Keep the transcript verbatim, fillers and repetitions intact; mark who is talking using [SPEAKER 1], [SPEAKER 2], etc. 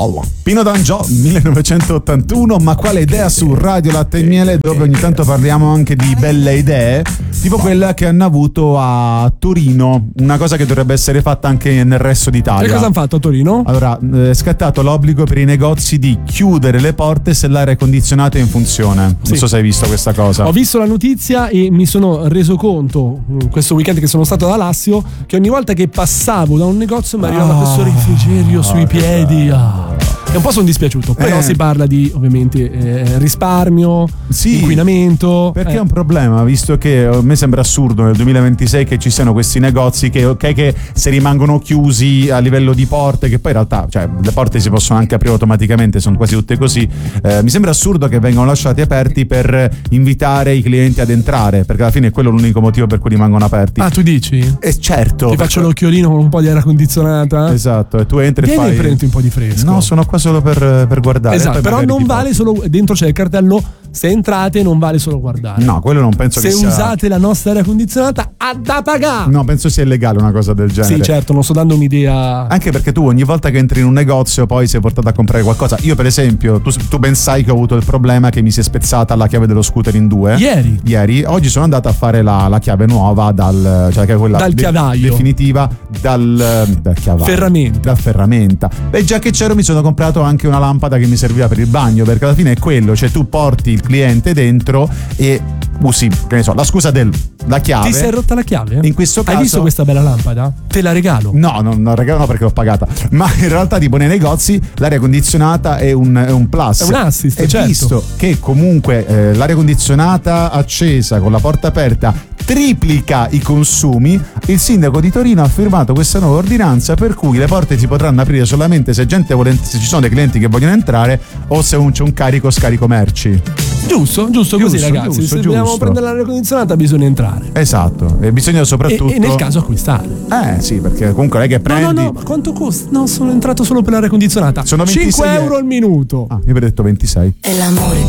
[SPEAKER 1] Wow, Pino D'Angio, millenovecentottantuno. Ma quale idea su Radio Latte e Miele, dove ogni tanto parliamo anche di belle idee, tipo quella che hanno avuto a Torino, una cosa che dovrebbe essere fatta anche nel resto d'Italia.
[SPEAKER 2] Che cosa hanno fatto a Torino?
[SPEAKER 1] Allora, è scattato l'obbligo per i negozi di chiudere le porte se l'aria condizionata è in funzione. Non
[SPEAKER 2] Sì.
[SPEAKER 1] so se hai visto questa cosa.
[SPEAKER 2] Ho visto la notizia e mi sono reso conto, questo weekend che sono stato ad Alassio, che ogni volta che passavo da un negozio mi arrivava
[SPEAKER 1] Ah,
[SPEAKER 2] questo refrigerio sui
[SPEAKER 1] che
[SPEAKER 2] piedi. Ah. E un po' sono dispiaciuto, però
[SPEAKER 1] Eh.
[SPEAKER 2] si parla di ovviamente eh, risparmio,
[SPEAKER 1] Sì,
[SPEAKER 2] inquinamento.
[SPEAKER 1] perché
[SPEAKER 2] eh.
[SPEAKER 1] è un problema, visto che a me sembra assurdo nel duemilaventisei che ci siano questi negozi che, ok, che se rimangono chiusi a livello di porte, che poi in realtà, cioè, le porte si possono anche aprire automaticamente, sono quasi tutte così. Eh, mi sembra assurdo che vengano lasciati aperti per invitare i clienti ad entrare, perché alla fine è quello l'unico motivo per cui rimangono aperti.
[SPEAKER 2] Ah, tu dici?
[SPEAKER 1] E certo.
[SPEAKER 2] Ti faccio l'occhiolino con un po' di aria condizionata?
[SPEAKER 1] Esatto, e tu entri
[SPEAKER 2] Vieni
[SPEAKER 1] e fai.
[SPEAKER 2] e prendi un po' di fresco.
[SPEAKER 1] No, sono qua solo per, per guardare.
[SPEAKER 2] Esatto,
[SPEAKER 1] poi
[SPEAKER 2] però
[SPEAKER 1] magari
[SPEAKER 2] non
[SPEAKER 1] ti
[SPEAKER 2] vale
[SPEAKER 1] porto.
[SPEAKER 2] solo, dentro c'è il cartello, se entrate non vale solo guardare.
[SPEAKER 1] No, quello non penso
[SPEAKER 2] Se
[SPEAKER 1] che sia.
[SPEAKER 2] usate la nostra aria condizionata, ha da pagare.
[SPEAKER 1] No, penso sia illegale una cosa del genere.
[SPEAKER 2] Sì, certo, non sto dando un'idea.
[SPEAKER 1] Anche perché tu ogni volta che entri in un negozio poi sei portato a comprare qualcosa. Io per esempio, tu, tu ben sai che ho avuto il problema che mi si è spezzata la chiave dello scooter in due.
[SPEAKER 2] Ieri.
[SPEAKER 1] Ieri. Oggi sono andato a fare la, la chiave nuova dal, cioè che è quella
[SPEAKER 2] Dal chiavaio.
[SPEAKER 1] definitiva dal, dal chiavaio.
[SPEAKER 2] Ferramenta.
[SPEAKER 1] Dal ferramenta. E già che c'ero mi sono comprato anche una lampada che mi serviva per il bagno, perché alla fine è quello, cioè tu porti il cliente dentro e usi, che ne so, la scusa del la chiave.
[SPEAKER 2] Ti sei rotta la chiave?
[SPEAKER 1] In questo caso
[SPEAKER 2] Hai visto questa bella lampada? Te la regalo.
[SPEAKER 1] No, non, non regalo no perché l'ho pagata. Ma in realtà tipo nei negozi l'aria condizionata è un, è un plus.
[SPEAKER 2] È un assist,
[SPEAKER 1] E
[SPEAKER 2] certo.
[SPEAKER 1] visto che comunque eh, l'aria condizionata accesa con la porta aperta triplica i consumi, il sindaco di Torino ha firmato questa nuova ordinanza per cui le porte si potranno aprire solamente se gente vuole, se ci sono dei clienti che vogliono entrare o se un, c'è un carico scarico merci.
[SPEAKER 2] Giusto, giusto, così
[SPEAKER 1] Giusto,
[SPEAKER 2] ragazzi.
[SPEAKER 1] giusto,
[SPEAKER 2] Se dobbiamo
[SPEAKER 1] giusto.
[SPEAKER 2] prendere l'aria condizionata bisogna entrare.
[SPEAKER 1] Esatto, e bisogna soprattutto
[SPEAKER 2] E, e nel caso acquistare.
[SPEAKER 1] Eh sì, perché comunque non è che prendi.
[SPEAKER 2] No, no, no, ma quanto costa? No, sono entrato solo per l'aria condizionata.
[SPEAKER 1] Sono ventisei
[SPEAKER 2] cinque euro al minuto.
[SPEAKER 1] Ah, io vi ho detto ventisei.
[SPEAKER 3] È l'amore